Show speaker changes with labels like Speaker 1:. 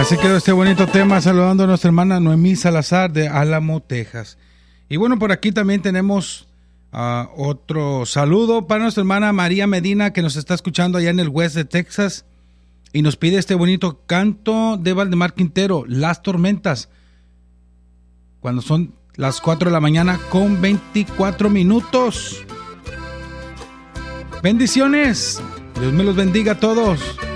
Speaker 1: Así quedó este bonito tema, saludando a nuestra hermana Noemí Salazar de Álamo, Texas. Y bueno, por aquí también tenemos otro saludo para nuestra hermana María Medina, que nos está escuchando allá en el West de Texas, y nos pide este bonito canto de Valdemar Quintero, Las Tormentas, cuando son las 4 de la mañana con 24 minutos. Bendiciones, Dios me los bendiga a todos.